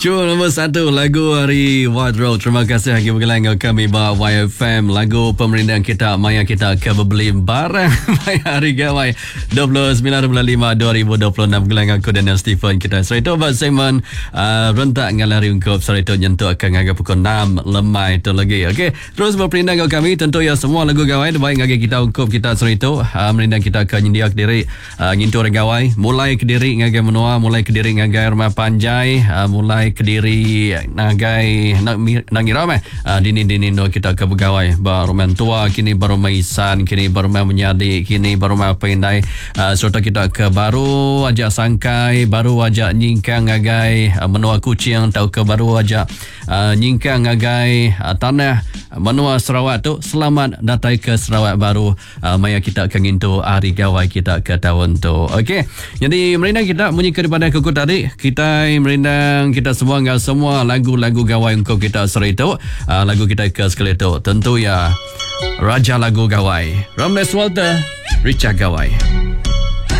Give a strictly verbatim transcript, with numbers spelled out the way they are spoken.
Cuma nombor satu lagu hari Wardrobe. Terima kasih lagi bergelang kami bawa Y F M. Lagu pemerintahan kita, maya kita ke berbeli barang maya hari gawai dua puluh sembilan bulan lima dua ribu dua puluh enam. Gelang aku dan Stephen kita. So itu buat segmen uh, rentak ngalari ungkup. So itu nyentuh akan ngagak pukul enam lemai itu lagi. Okey, terus berperindah kami. Tentu ya semua lagu gawai baik ngagak kita ungkup kita. So itu uh, merindang kita ke nyendia Kediri, uh, ngintu orang gawai. Mulai Kediri ngagak menua, mulai Kediri ngagak rumah panjai, uh, mulai Kediri nagai nangiram eh uh, dini-dini no kita ke pegawai baru mentua, kini baru maisan, kini baru menyadi, kini baru pendai, uh, serta kita ke baru aja sangkai, baru aja nyingkang ngagai uh, menua kucing, tahu ke baru aja uh, nyingkang ngagai uh, tanah menua Sarawak tu. Selamat datang ke Sarawak baru, uh, maya kita ke ngintu hari gawai kita ke tahun tu. Okey, jadi merindang kita bunyi daripada kuku tadi, kita merindang kita semua enggak semua lagu-lagu gawai untuk kita sore itu, uh, lagu kita ke sekali itu tentu ya Raja Lagu Gawai, Ramles Walter, Richard Gawai.